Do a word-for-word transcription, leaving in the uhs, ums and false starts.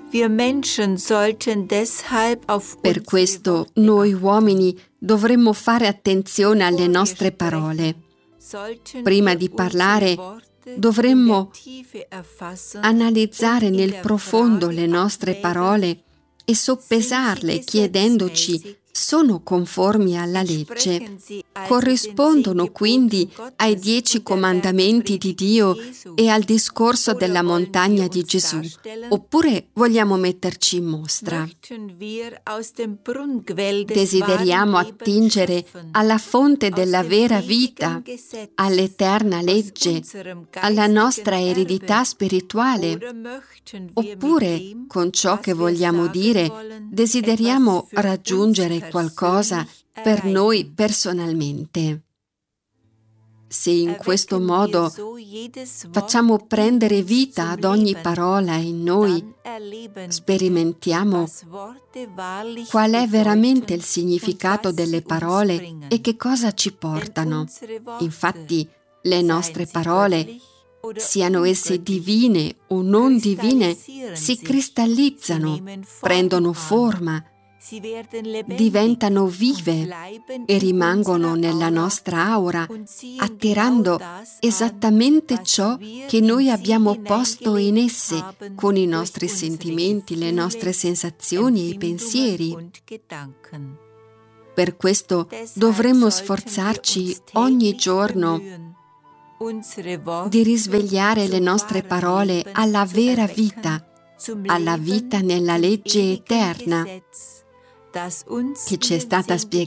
Per questo noi uomini dovremmo fare attenzione alle nostre parole. Prima di parlare dovremmo analizzare nel profondo le nostre parole e soppesarle chiedendoci: sono conformi alla legge? Corrispondono quindi ai dieci comandamenti di Dio e al discorso della montagna di Gesù? Oppure vogliamo metterci in mostra? Desideriamo attingere alla fonte della vera vita, all'eterna legge, alla nostra eredità spirituale? Oppure, con ciò che vogliamo dire, desideriamo raggiungere qualcosa per noi personalmente? Se in questo modo facciamo prendere vita ad ogni parola in noi, sperimentiamo qual è veramente il significato delle parole e che cosa ci portano. Infatti, le nostre parole, siano esse divine o non divine, si cristallizzano, prendono forma, diventano vive e rimangono nella nostra aura, attirando esattamente ciò che noi abbiamo posto in esse con i nostri sentimenti, le nostre sensazioni e i pensieri. Per questo dovremmo sforzarci ogni giorno di risvegliare le nostre parole alla vera vita, alla vita nella legge eterna che ci è stata spiegata